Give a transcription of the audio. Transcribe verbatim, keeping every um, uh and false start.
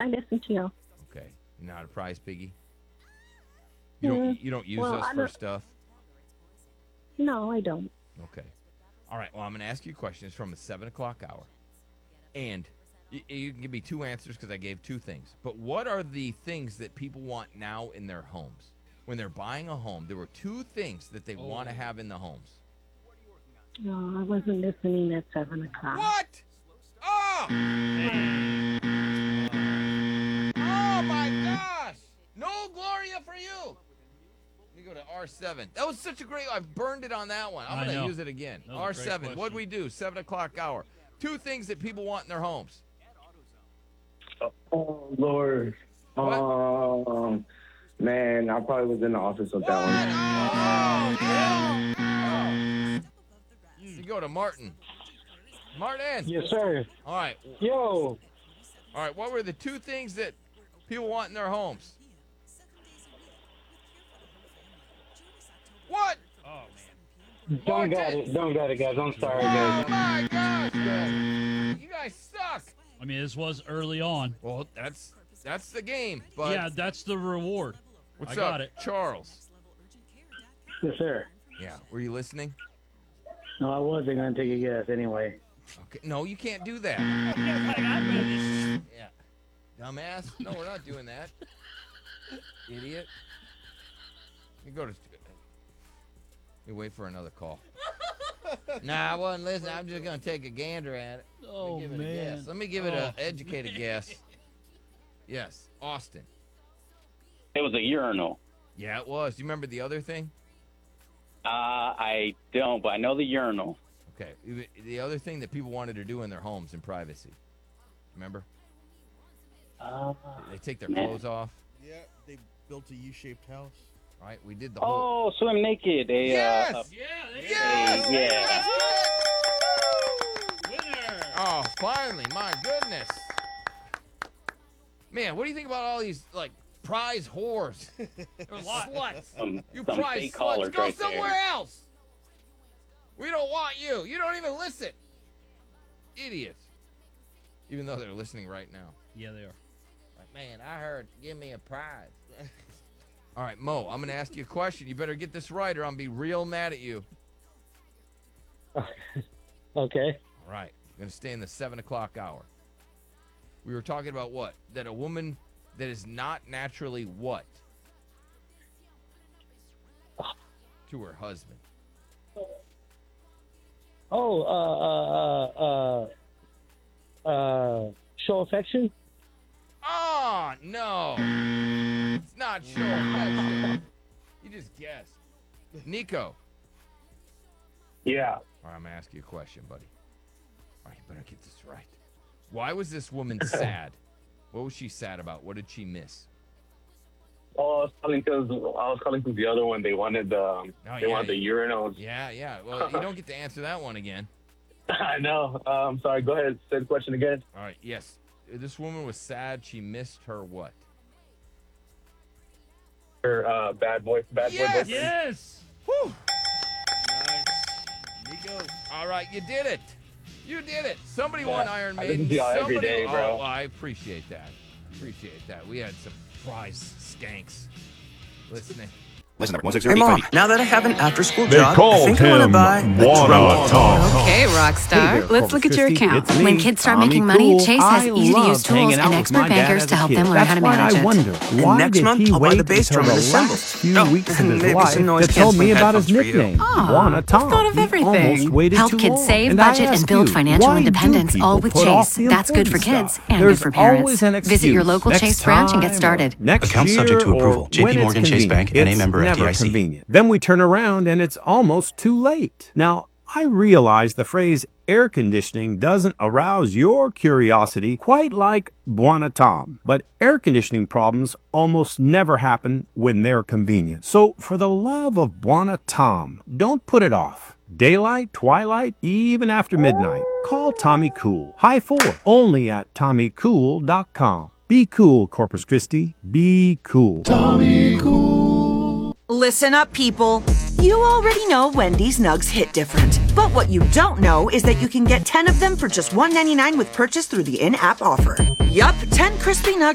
listen to you. Okay. You're not a prize piggy? You Mm, don't you don't use well, us I for don't- stuff? No, I don't. Okay. All right. Well, I'm going to ask you questions from the seven o'clock hour. And y- you can give me two answers because I gave two things. But what are the things that people want now in their homes? When they're buying a home, there were two things that they Oh. want to have in the homes. No, I wasn't listening at seven o'clock. What? Oh! Oh, my gosh! No Gloria for you! Let me go to R seven. That was such a great... I burned it on that one. I'm I going to know. use it again. That was a R great seven. What'd we question. do? seven o'clock hour. Two things that people want in their homes. Oh, Lord. What? Um, man, I probably was in the office with What? that Oh, yeah. Oh. You go to Martin. Martin. Yes, sir. All right. Yo, All right. What were the two things that people want in their homes? What? Oh, man. don't got it. Don't got it, guys. I'm sorry, guys. Oh my gosh, man. You guys suck. I mean, this was early on. Well, that's that's the game. But Yeah, that's the reward. what's I up, got it. Charles? Yes, sir. Yeah. Were you listening? No, I wasn't going to take a guess anyway. Okay. No, you can't do that. Yeah. Dumbass. No, we're not doing that. Idiot. You go to. You wait for another call. Nah, I wasn't listening. I'm just gonna take a gander at it. Let me Oh, give it a man. guess. Let me give it an Oh, educated man. guess. Yes, Austin. It was a urinal. Yeah, it was. Do you remember the other thing? Uh, I don't, but I know the urinal. Okay. The other thing that people wanted to do in their homes in privacy. Remember? Uh, They take their Man. clothes off. Yeah, they built a U-shaped house. Right? We did the whole. Oh, swim naked. A, Yes! Uh, Yeah, there you Yes! go. Yeah. Winner. Oh, finally! My goodness. Man, what do you think about all these like prize whores? There's a lot. Sluts. some, You some prize fake sluts. collars Go right somewhere there. else. We don't want you. You don't even listen. Idiots. Even though they're listening right now. Yeah, they are. Like, man, I heard, give me a prize. All right, Mo, I'm going to ask you a question. You better get this right or I'm going to be real mad at you. okay. All right. I'm going to stay in the seven o'clock hour. We were talking about what? That a woman that is not naturally what? To her husband. Oh, uh, uh, uh, uh, show affection? Oh, no. It's not show affection. You just guessed. Nico. Yeah. All right, I'm going to ask you a question, buddy. All right, you better get this right. Why was this woman sad? What was she sad about? What did she miss? Oh, I was calling because I was calling because the other one they wanted the um, Oh, they yeah. wanted the urinals. Yeah, yeah. Well, you don't get to answer that one again. I know. Um, sorry. Go ahead. Say the question again. All right, yes. This woman was sad. She missed her what? Her uh, bad boy, bad boy. Yes! boyfriend. Yes. Whew. Nice. Nico. All right, you did it. You did it. Somebody Yeah, won Iron I Maiden. listen to y'all every Somebody, day, bro. Oh, well, I appreciate that. Appreciate that. We had some prize skanks listening. Listen, number one six zero Hey, eight Mom, five. now that I have an after-school They job, I called think I want to him buy a Wanna drum. Talk. Okay, Rockstar. Let's look at your account. It's me, When kids start Tommy making money, Cool. Chase has I easy-to-use loved tools hanging out and with expert my dad bankers as to a help kid. them learn That's how to why manage I it. wonder, And why next did month, he I'll buy wait the bass until drum and the the cymbals. last few Oh, weeks of and his maybe life some noise to tell me canceling about his headphones for you. nickname, Aw, Wanna you've Talk? thought of He everything. almost waited Help too kids long. save, And I budget, and ask build you, financial why do independence, people all with put off Chase. the That's good for important kids stuff? and There's good for parents. always an Visit your excuse. local Next Chase branch and get time or started. Next Account year subject to or approval. J P when it's Morgan Chase Bank, convenient. N A member It's never F D I C. convenient. Then we turn around and it's almost too late. Now, I realize the phrase air conditioning doesn't arouse your curiosity quite like Buona Tom, but air conditioning problems almost never happen when they're convenient. So for the love of Buona Tom, don't put it off. Daylight, twilight, even after midnight. Call Tommy Cool. High four, only at tommy cool dot com. Be cool, Corpus Christi. Be cool. Tommy Cool. Listen up, people. You already know Wendy's Nugs hit different. But what you don't know is that you can get ten of them for just one ninety-nine with purchase through the in-app offer. Yup, ten crispy nugs